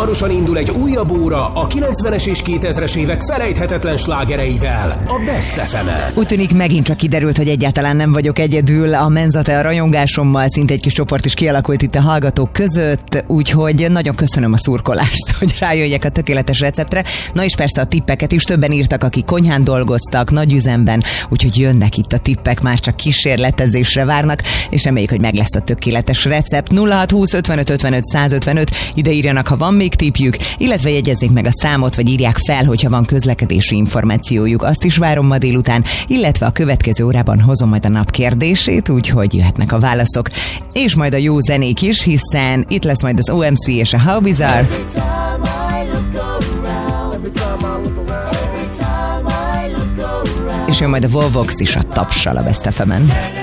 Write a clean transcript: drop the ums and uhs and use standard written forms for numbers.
hamarosan indul egy újabb óra a 90-es és 2000-es évek felejthetetlen slágereivel, a Best FM-en. Úgy tűnik, megint csak kiderült, hogy egyáltalán nem vagyok egyedül. A Menzate a rajongásommal, szinte egy kis csoport is kialakult itt a hallgatók között, úgyhogy nagyon köszönöm a szurkolást, hogy rájöjjek a tökéletes receptre. Na és persze a tippeket is többen írtak, akik konyhán dolgoztak, nagy üzemben, úgyhogy jönnek itt a tippek, már csak kísérletezésre várnak, és reméljük, hogy meg lesz a tökéletes recept. 0620 55 55 155, ide írjanak, ha van még tippjük, illetve jegyezzék meg a számot, vagy írják fel, hogyha van közlekedési információjuk. Azt is várom ma délután, illetve a következő órában hozom majd a nap kérdését, úgyhogy jöhetnek a válaszok. És majd a jó zenék is, hiszen itt lesz majd az OMC és a How Bizarre. És jön majd a Volvox is a Tapssal a Best FM-en.